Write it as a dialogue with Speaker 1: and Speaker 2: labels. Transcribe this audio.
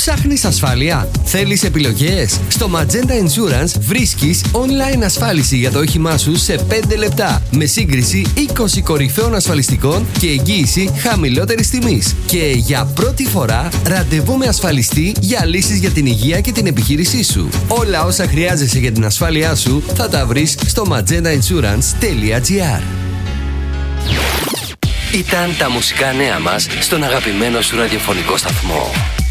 Speaker 1: Ψάχνεις ασφάλεια? Θέλεις επιλογές? Στο Magenta Insurance βρίσκεις online ασφάλιση για το όχημά σου σε 5 λεπτά με σύγκριση 20 κορυφαίων ασφαλιστικών και εγγύηση χαμηλότερης τιμής. Και για πρώτη φορά ραντεβού με ασφαλιστή για λύσεις για την υγεία και την επιχείρησή σου. Όλα όσα χρειάζεσαι για την ασφάλειά σου θα τα βρεις στο magentainsurance.gr. Ήταν τα μουσικά νέα μας στον αγαπημένο σου ραδιοφωνικό σταθμό.